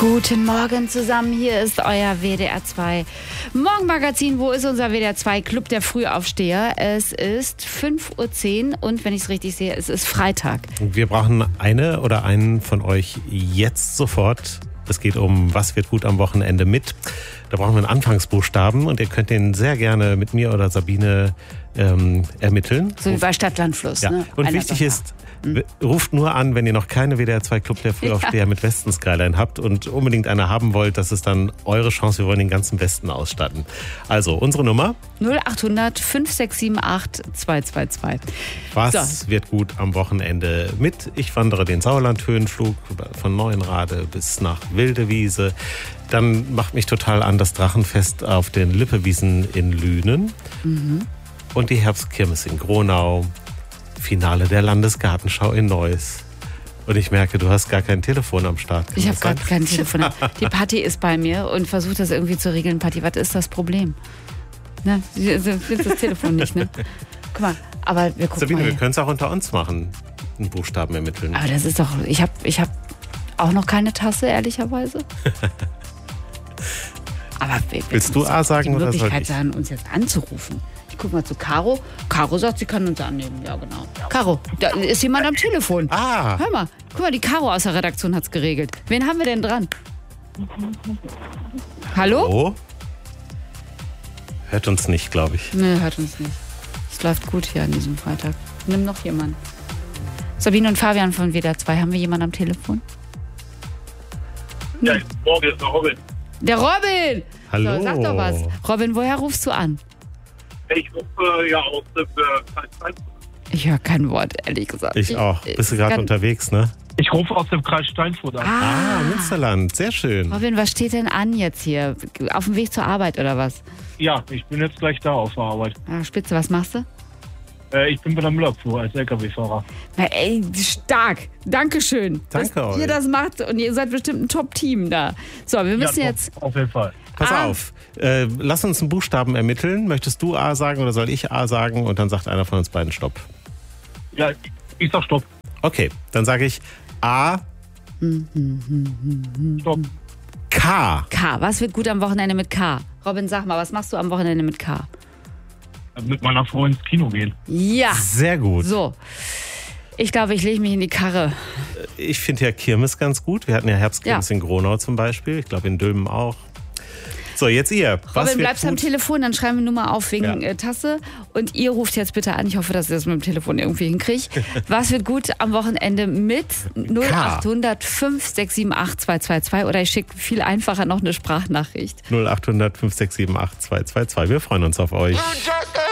Guten Morgen zusammen, hier ist euer WDR 2 Morgenmagazin. Wo ist unser WDR 2 Club der Frühaufsteher? Es ist 5:10 Uhr und wenn ich es richtig sehe, es ist Freitag. Wir brauchen eine oder einen von euch jetzt sofort. Es geht um Was wird gut am Wochenende mit. Da brauchen wir einen Anfangsbuchstaben und ihr könnt den sehr gerne mit mir oder Sabine ermitteln. So wie bei Stadt, Land, Fluss. Ja. Ne? Und wichtig ist, ruft nur an, wenn ihr noch keine WDR 2 Club der Frühaufsteher mit Westen-Skyline habt und unbedingt eine haben wollt. Das ist dann eure Chance. Wir wollen den ganzen Westen ausstatten. Also, unsere Nummer? 0800 5678 222. Was wird gut am Wochenende mit? Ich wandere den Sauerland-Höhenflug von Neuenrade bis nach Wildewiese. Dann macht mich total an das Drachenfest auf den Lippewiesen in Lünen. Und die Herbstkirmes in Gronau. Finale der Landesgartenschau in Neuss. Und ich merke, du hast gar kein Telefon am Start. Ich habe gar kein Telefon. Die Patti ist bei mir und versucht das irgendwie zu regeln. Patti, was ist das Problem? Ne? Sie findet das Telefon nicht, ne? Guck mal, aber wir gucken Sabine, mal. wir können es auch unter uns machen. Einen Buchstaben ermitteln. Aber das ist doch... Ich hab auch noch keine Tasse, ehrlicherweise. Aber Willst du A sagen die oder soll Möglichkeit ich? sagen, uns jetzt anzurufen. Ich guck mal zu Caro. Caro sagt, sie kann uns annehmen. Ja, genau. Caro, da ist jemand am Telefon. Ah, Hör mal, guck mal, die Caro aus der Redaktion hat's geregelt. Wen haben wir denn dran? Hallo? oh. Hört uns nicht, glaube ich. Nee, hört uns nicht. Es läuft gut hier an diesem Freitag. Nimm noch jemanden. Sabine und Fabian von WDR 2, haben wir jemanden am Telefon? Ja, morgen ist der Robin. Der Robin! Hallo. So, sag doch was. Robin, woher rufst du an? Ich rufe ja aus dem Kreis Steinfurt. Ich höre kein Wort, ehrlich gesagt. Ich auch. Bist du gerade unterwegs, ne? Ich rufe aus dem Kreis Steinfurt an. Ah, Münsterland. Sehr schön. Robin, was steht denn an jetzt hier? Auf dem Weg zur Arbeit oder was? Ja, ich bin jetzt gleich da auf der Arbeit. Ah, Spitze, was machst du? Ich bin bei der Müllabfuhr als LKW-Fahrer. Na ey, stark. Dankeschön. Danke dass euch. ihr das macht und ihr seid bestimmt ein Top-Team da. So, wir müssen Ja, jetzt... auf jeden Fall. Pass auf. Lass uns einen Buchstaben ermitteln. Möchtest du A sagen oder soll ich A sagen? Und dann sagt einer von uns beiden Stopp. Ja, ich sag Stopp. Okay, dann sage ich A, Stopp. K. K. Was wird gut am Wochenende mit K? Robin, sag mal, was machst du am Wochenende mit K? Mit meiner Frau ins Kino gehen. Ja. Sehr gut. So. Ich glaube, ich lege mich in die Karre. Ich finde ja Kirmes ganz gut. Wir hatten ja Herbstkirmes in Gronau zum Beispiel. Ich glaube in Dülmen auch. So, jetzt ihr. Robin, bleibst am Telefon, dann schreiben wir nur mal auf wegen Ja. Tasse. Und ihr ruft jetzt bitte an. Ich hoffe, dass ihr das mit dem Telefon irgendwie hinkriegt. Was wird gut am Wochenende mit 0800 5678 222 oder ich schicke viel einfacher noch eine Sprachnachricht. 0800 5678 222. Wir freuen uns auf euch.